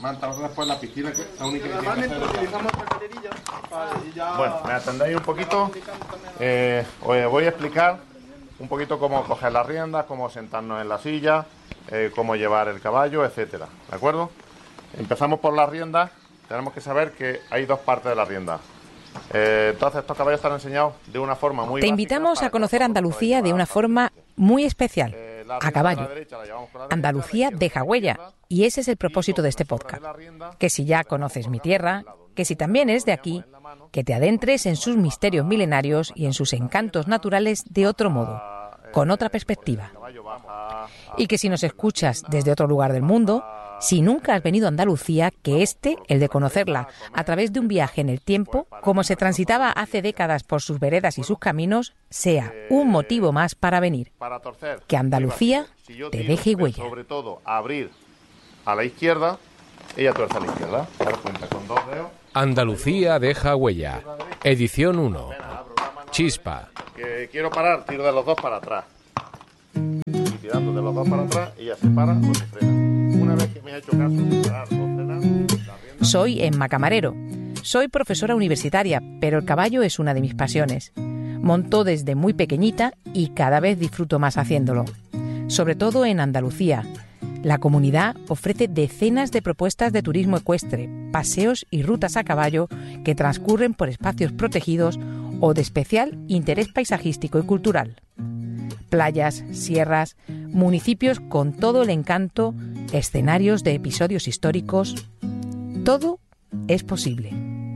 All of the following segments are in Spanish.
falta ahora después la piscina, que es la única que Normalmente utilizamos calderillas. Bueno, me atendéis un poquito. Os voy a explicar un poquito cómo coger las riendas, cómo sentarnos en la silla, cómo llevar el caballo, etcétera. ¿De acuerdo? Empezamos por las riendas. Tenemos que saber que hay dos partes de la rienda. Entonces estos caballos están enseñados de una forma muy Te invitamos a conocer Andalucía de una forma muy especial, a caballo. Andalucía deja huella, y ese es el propósito de este podcast. Que si ya conoces mi tierra, que si también eres de aquí, que te adentres en sus misterios milenarios y en sus encantos naturales de otro modo, con otra perspectiva. Y que si nos escuchas desde otro lugar del mundo, si nunca has venido a Andalucía, que el de conocerla a través de un viaje en el tiempo, como se transitaba hace décadas por sus veredas y sus caminos, sea un motivo más para venir. Que Andalucía te deje huella. Sobre todo, abrir a la izquierda, ella tuerce a la izquierda. Ahora cuenta con 2 dedos. Andalucía deja huella. Edición 1. Chispa. Que quiero parar, tiro de los dos para atrás. Y tirando de los dos para atrás, ella se para o se frena. Una vez que me ha hecho caso de parar o frenar, Soy Emma Camarero. Soy profesora universitaria, pero el caballo es una de mis pasiones. Monto desde muy pequeñita y cada vez disfruto más haciéndolo. Sobre todo en Andalucía. La comunidad ofrece decenas de propuestas de turismo ecuestre, paseos y rutas a caballo que transcurren por espacios protegidos o de especial interés paisajístico y cultural. Playas, sierras, municipios con todo el encanto, escenarios de episodios históricos. Todo es posible.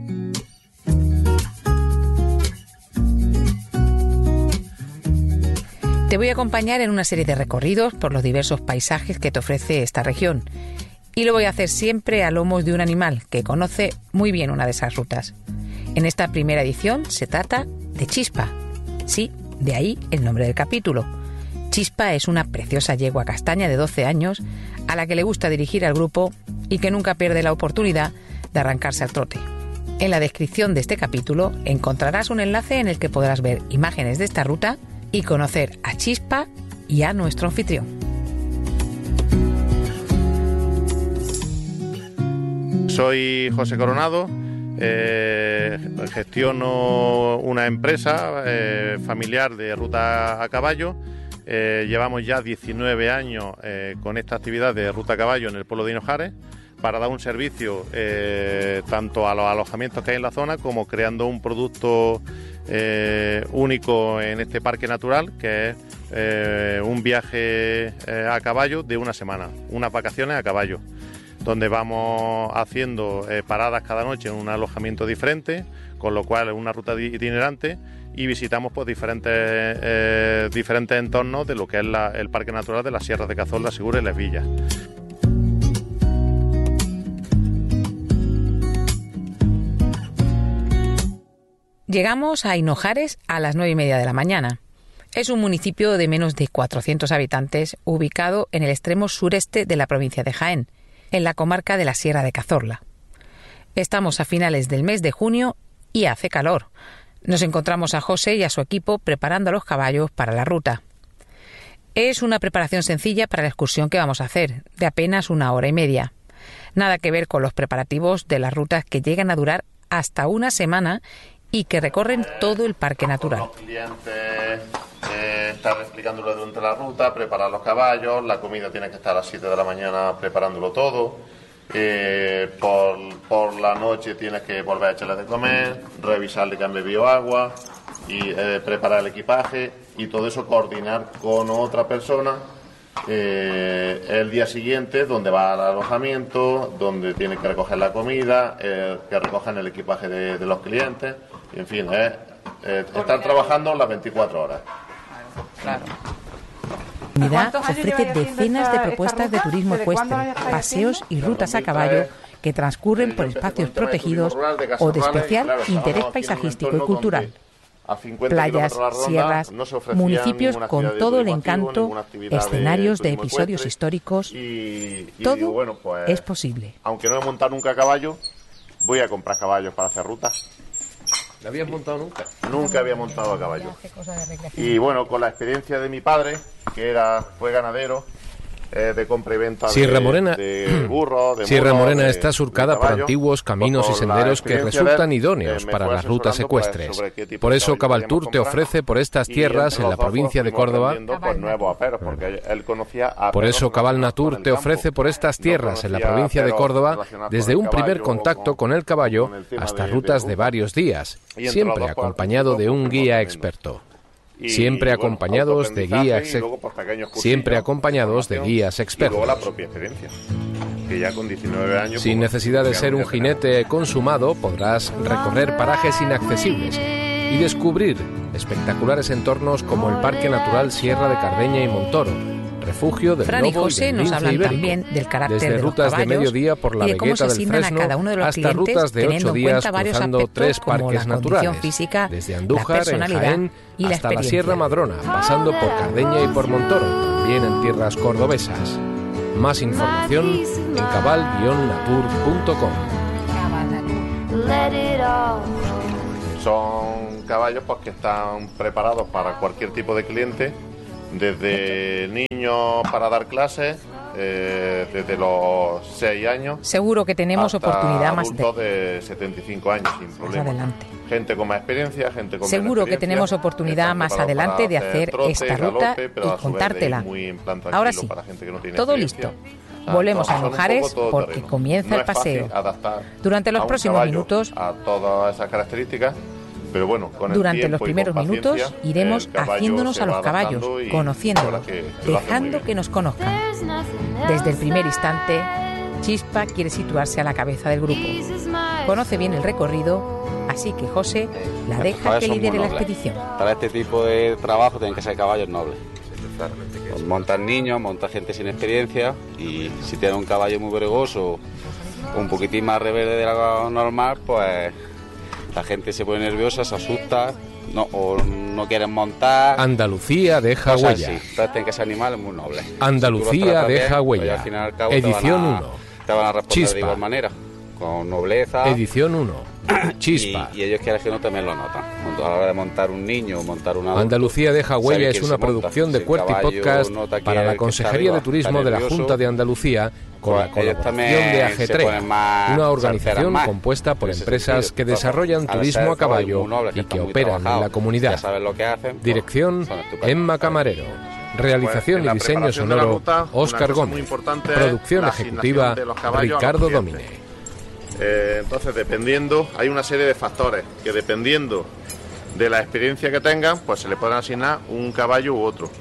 Te voy a acompañar en una serie de recorridos por los diversos paisajes que te ofrece esta región. Y lo voy a hacer siempre a lomos de un animal que conoce muy bien una de esas rutas. En esta primera edición se trata de Chispa. Sí, de ahí el nombre del capítulo. Chispa es una preciosa yegua castaña de 12 años a la que le gusta dirigir al grupo y que nunca pierde la oportunidad de arrancarse al trote. En la descripción de este capítulo encontrarás un enlace en el que podrás ver imágenes de esta ruta y conocer a Chispa y a nuestro anfitrión. Soy José Coronado, gestiono una empresa familiar de ruta a caballo. Llevamos ya 19 años con esta actividad de ruta a caballo en el pueblo de Hinojares para dar un servicio tanto a los alojamientos que hay en la zona como creando un producto único en este parque natural, que es un viaje a caballo de una semana, unas vacaciones a caballo, donde vamos haciendo paradas cada noche en un alojamiento diferente, con lo cual es una ruta itinerante, y visitamos pues, diferentes entornos de lo que es el Parque Natural de las Sierras de Cazorla, Segura y Les Villas. Llegamos a Hinojares a las 9:30 de la mañana. Es un municipio de menos de 400 habitantes ubicado en el extremo sureste de la provincia de Jaén, en la comarca de la Sierra de Cazorla. Estamos a finales del mes de junio y hace calor. Nos encontramos a José y a su equipo preparando a los caballos para la ruta. Es una preparación sencilla para la excursión que vamos a hacer, de apenas 1 hora y media. Nada que ver con los preparativos de las rutas que llegan a durar hasta una semana y que recorren todo el parque natural. Los clientes estar explicándolo durante la ruta, preparar los caballos, la comida tiene que estar a las 7 de la mañana preparándolo todo. Por la noche tienes que volver a echarle de comer, revisarle que han bebido agua y preparar el equipaje y todo eso coordinar con otra persona el día siguiente, donde va al alojamiento, donde tiene que recoger la comida, que recojan el equipaje de los clientes, y en fin, estar trabajando las 24 horas. Claro. La unidad ofrece decenas de propuestas de turismo ecuestre, paseos y rutas a caballo que transcurren por espacios protegidos o de especial interés paisajístico y cultural. Playas, sierras, municipios con todo el encanto, escenarios de episodios históricos. Todo es posible. Aunque no he montado nunca a caballo, voy a comprar caballos para hacer rutas. ¿La habías montado nunca? Nunca había montado a caballo. Y bueno, con la experiencia de mi padre, que fue ganadero, de compra y venta Sierra Morena, de burros, de Sierra mulos, Morena de, está surcada por antiguos caminos y senderos que resultan idóneos para las rutas ecuestres. Por eso Cabaltour te ofrece por estas tierras en la provincia de Córdoba. Por eso Cabalnatur te ofrece por estas tierras en la provincia de Córdoba desde un primer contacto con el caballo hasta rutas de varios días, siempre acompañado de un guía experto. Siempre acompañados de guías expertos. Y luego la propia experiencia, que ya con 19 años... Sin necesidad de ser un jinete consumado, podrás recorrer parajes inaccesibles y descubrir espectaculares entornos como el Parque Natural Sierra de Cardeña y Montoro, refugio del Fran y lobo José y del nos lince hablan ibérico, también del carácter desde de los rutas de caballos mediodía por la y de cómo Vegueta se del asignan a Fresno cada uno de los hasta clientes, rutas de 8 teniendo en días cuenta varios cruzando aspectos 3 como parques la condición naturales, física, desde la Andújar, en personalidad Jaén, y la hasta la experiencia. Sierra Madrona, pasando por Cardeña y por Montoro, también en tierras cordobesas. Más información en cabal-natur.com. Son caballos pues, que están preparados para cualquier tipo de cliente, desde niños para dar clases, desde los 6 años. Seguro que tenemos hasta oportunidad más adultos de 75 años sin problema. adelante. Gente con más experiencia, gente con Seguro menos que tenemos experiencia, oportunidad están más preparados adelante de para hacer trote, esta ruta galope, pero y a su vez de ir contártela. muy en plan tranquilo Ahora sí, para gente que no tiene todo experiencia. listo. Volvemos a Son un Mujares poco porque todoterreno. comienza No el es fácil paseo. adaptar Durante a los un próximos caballo minutos, a todas esas características, pero bueno, con el durante tiempo los y primeros con minutos paciencia, iremos el caballo haciéndonos se a los va caballos, adaptando y conociéndolos, la verdad que lo hace muy dejando bien. que nos conozcan. Desde el primer instante, Chispa quiere situarse a la cabeza del grupo. Conoce bien el recorrido, así que José la deja que lidere la expedición. Para este tipo de trabajo tienen que ser caballos nobles. Pues montan niños, montan gente sin experiencia, y si tienen un caballo muy bregoso, un poquitín más rebelde de lo normal, pues la gente se pone nerviosa, se asusta, o no quieren montar. Andalucía deja cosas huella. así. Entonces tienen que ser animales muy nobles. Andalucía Si tú los tratas deja bien, pues huella. al fin y al cabo Edición 1. te van a responder Chispa. de igual manera, con nobleza. Edición 1. Chispa. Y ellos que no también lo notan. A la hora de montar un niño o montar una Andalucía deja huella sabe es quién una se monta. producción de Si el Cuerty caballo Podcast nota que para el la que Consejería está de arriba Turismo está de la nervioso, Junta de Andalucía con la pues ellos colaboración también de se Ajetrea, ponen más, una se organización alteran más compuesta por en ese empresas sentido. que Entonces, desarrollan al ser turismo a caballos caballo muy nobles, que y que están muy operan en trabajados, la comunidad. ya saben lo que hacen, pues, Dirección son estupendos. Emma Camarero. Realización Pues, en y la diseño preparación de la sonoro ruta, una Óscar cosa muy Gómez. importante es Producción la ejecutiva asignación de los caballos a los Ricardo clientes. Domine. Entonces, dependiendo, hay una serie de factores que dependiendo de la experiencia que tengan, pues se le pueden asignar un caballo u otro.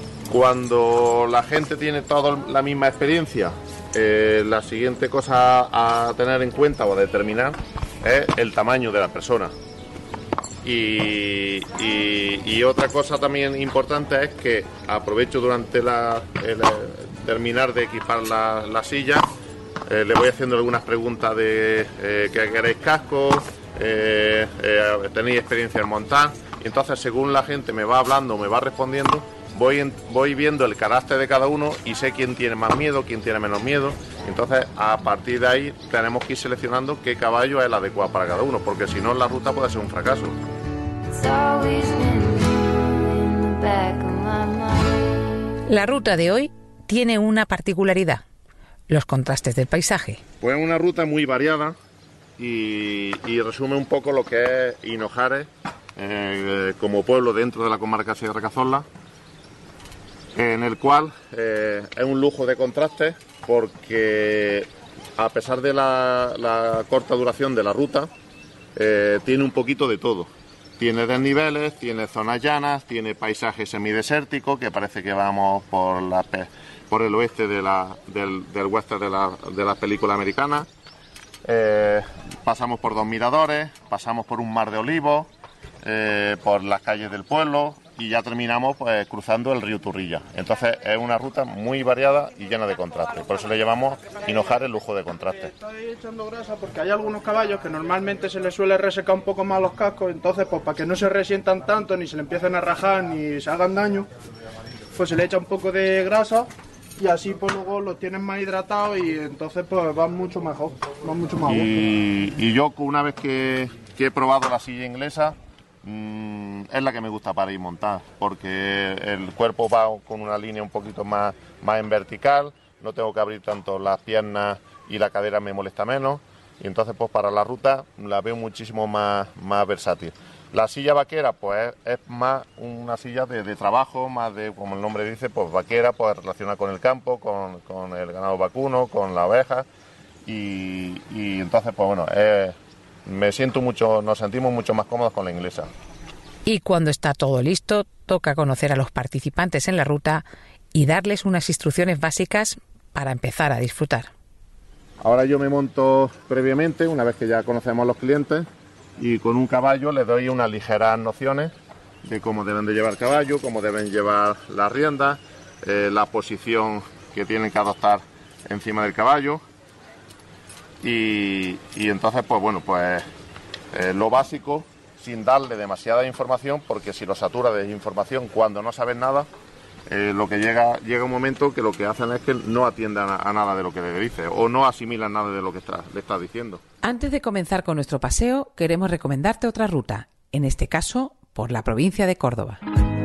Cuando la gente tiene toda la misma experiencia, la siguiente cosa a tener en cuenta o a determinar es el tamaño de la persona. Y otra cosa también importante es que aprovecho durante el terminar de equipar la silla, le voy haciendo algunas preguntas de que queréis casco, tenéis experiencia en montar, y entonces según la gente me va hablando, me va respondiendo, voy viendo el carácter de cada uno y sé quién tiene más miedo, quién tiene menos miedo. Entonces a partir de ahí tenemos que ir seleccionando qué caballo es el adecuado para cada uno, porque si no la ruta puede ser un fracaso. La ruta de hoy tiene una particularidad: los contrastes del paisaje. Pues es una ruta muy variada y resume un poco lo que es Hinojares como pueblo dentro de la comarca Sierra Cazorla, en el cual es un lujo de contrastes, porque a pesar de la corta duración de la ruta, tiene un poquito de todo. Tiene desniveles, tiene zonas llanas, tiene paisaje semidesértico, que parece que vamos por el oeste del western de la película americana. Pasamos por 2 miradores, pasamos por un mar de olivos, por las calles del pueblo, y ya terminamos pues cruzando el río Turrilla. Entonces es una ruta muy variada y llena de contrastes. Por eso le llamamos Hinojares lujo de contrastes. Estoy echando grasa porque hay algunos caballos que normalmente se les suele resecar un poco más los cascos, entonces pues para que no se resientan tanto, ni se le empiecen a rajar, ni se hagan daño, pues se le echa un poco de grasa y así pues luego los tienen más hidratados y entonces pues van mucho mejor, van mucho más a gusto. Y yo una vez que he probado la silla inglesa, es la que me gusta para ir montada, porque el cuerpo va con una línea un poquito más en vertical, no tengo que abrir tanto las piernas y la cadera me molesta menos, y entonces pues para la ruta la veo muchísimo más versátil. La silla vaquera pues es más una silla de trabajo, más de, como el nombre dice, pues vaquera, pues relacionada con el campo, con el ganado vacuno, con la oveja, y entonces pues bueno, nos sentimos mucho más cómodos con la inglesa. Y cuando está todo listo, toca conocer a los participantes en la ruta y darles unas instrucciones básicas para empezar a disfrutar. Ahora yo me monto previamente, una vez que ya conocemos a los clientes, y con un caballo les doy unas ligeras nociones de cómo deben de llevar el caballo, cómo deben llevar las riendas, la posición que tienen que adoptar encima del caballo, y entonces pues bueno, pues lo básico, sin darle demasiada información, porque si lo satura de información cuando no saben nada, lo que llega un momento que lo que hacen es que no atiendan a nada de lo que le dice o no asimilan nada de lo que le está diciendo. Antes de comenzar con nuestro paseo, queremos recomendarte otra ruta, en este caso por la provincia de Córdoba.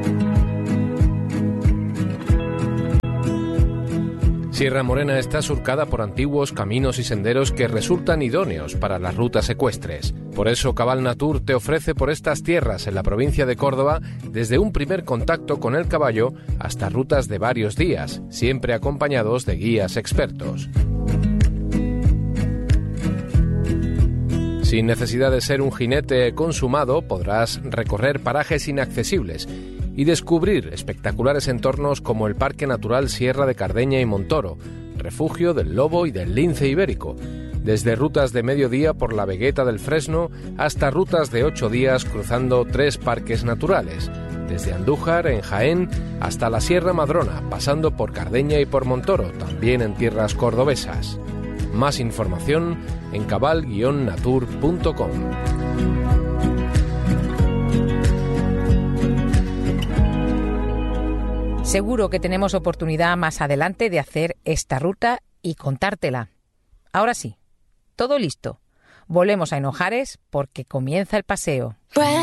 Sierra Morena está surcada por antiguos caminos y senderos que resultan idóneos para las rutas ecuestres. Por eso Cabal Natur te ofrece por estas tierras en la provincia de Córdoba desde un primer contacto con el caballo hasta rutas de varios días, siempre acompañados de guías expertos. Sin necesidad de ser un jinete consumado, podrás recorrer parajes inaccesibles y descubrir espectaculares entornos como el Parque Natural Sierra de Cardeña y Montoro, refugio del lobo y del lince ibérico, desde rutas de mediodía por la Vegueta del Fresno hasta rutas de 8 días cruzando 3 parques naturales, desde Andújar, en Jaén, hasta la Sierra Madrona, pasando por Cardeña y por Montoro, también en tierras cordobesas. Más información en cabal-natur.com. Seguro que tenemos oportunidad más adelante de hacer esta ruta y contártela. Ahora sí, todo listo. Volvemos a Hinojares porque comienza el paseo.